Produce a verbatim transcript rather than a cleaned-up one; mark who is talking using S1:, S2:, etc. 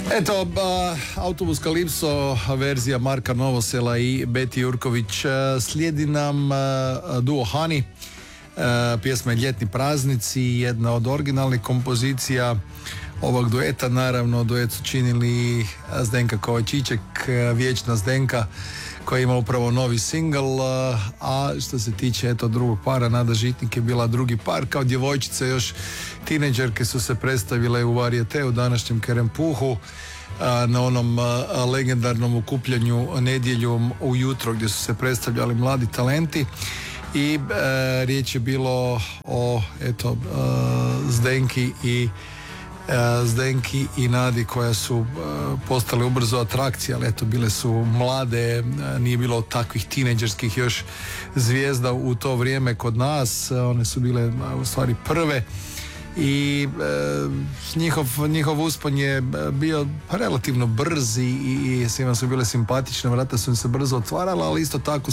S1: Eto, uh, Autobus Kalipso, verzija Marka Novosela i Beti Jurković. Uh, slijedi nam uh, duo Hani, uh, pjesma je Ljetni praznici, jedna od originalnih kompozicija ovog dueta. Naravno, duet su činili Zdenka Kovačiček, vječna Zdenka, koja ima upravo novi singl, a što se tiče eto drugog para, Nada Žitnik je bila drugi par. Kao djevojčice još tineđerke su se predstavile u Varijeteu, današnjem Kerempuhu, na onom legendarnom okupljanju nedjeljom ujutro gdje su se predstavljali mladi talenti i e, riječ je bilo o eto e, Zdenki i Zdenki i Nadi koja su postale ubrzo atrakcije, ali eto bile su mlade, nije bilo takvih tineđerskih još zvijezda u to vrijeme kod nas, one su bile u stvari prve i e, njihov, njihov uspon je bio relativno brz i, i svima su bile simpatične, vrata su im se brzo otvarala, ali isto tako